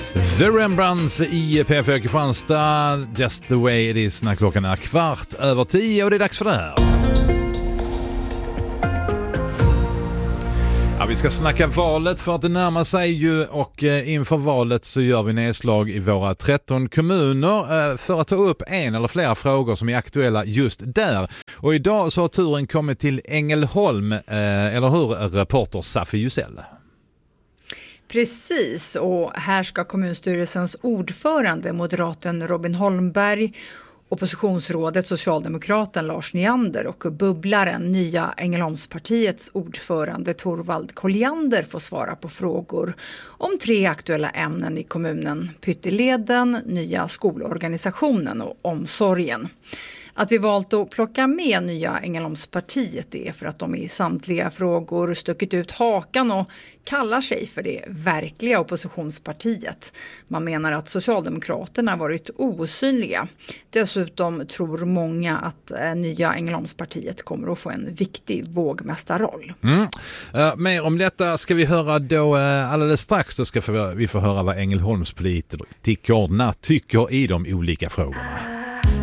The Rembrandts i P4 Kristianstad, Just the way it is, när klockan är 9:15 och det är dags för det här. Ja, vi ska snacka valet för att det närmar sig ju, och inför valet så gör vi nedslag i våra 13 kommuner för att ta upp en eller flera frågor som är aktuella just där. Och idag så har turen kommit till Ängelholm, eller hur, reporter Safi Jusell? Precis, och här ska kommunstyrelsens ordförande, moderaten Robin Holmberg, oppositionsrådet socialdemokraten Lars Neander och bubblaren nya Ängelholmspartiets ordförande Torvald Colliander få svara på frågor om 3 aktuella ämnen i kommunen: Pytteleden, nya skolorganisationen och omsorgen. Att vi valt att plocka med nya Ängelholmspartiet är för att de i samtliga frågor stuckit ut hakan och kallar sig för det verkliga oppositionspartiet. Man menar att Socialdemokraterna varit osynliga. Dessutom tror många att nya Ängelholmspartiet kommer att få en viktig vågmästarroll. Mer om detta ska vi höra då alldeles strax. Då ska vi få höra vad Ängelholmspolitikerna tycker i de olika frågorna.